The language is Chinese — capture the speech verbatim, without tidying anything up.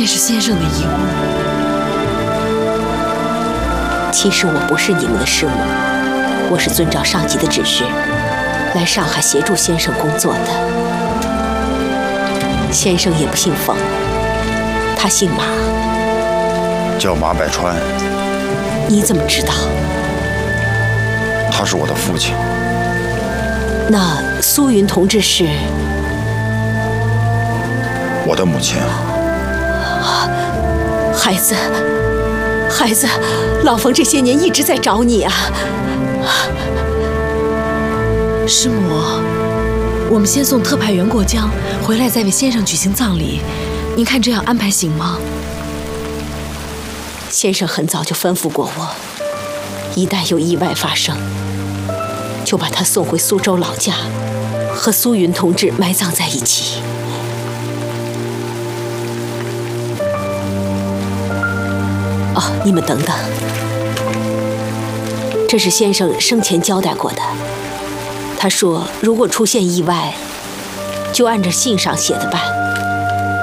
是先生的遗物。 其实我不是你们的师母，我是遵照上级的指示，来上海协助先生工作的。先生也不姓冯，他姓马， 叫马百川。 你怎么知道？ 他是我的父亲。 那苏云同志是？ 我的母亲。 孩子，孩子，老冯这些年一直在找你啊。 师母，我们先送特派员过江，回来再为先生举行葬礼。您看这样安排行吗？ 先生很早就吩咐过我，一旦有意外发生，就把他送回苏州老家，和苏云同志埋葬在一起。哦，你们等等，这是先生生前交代过的。他说，如果出现意外，就按着信上写的办。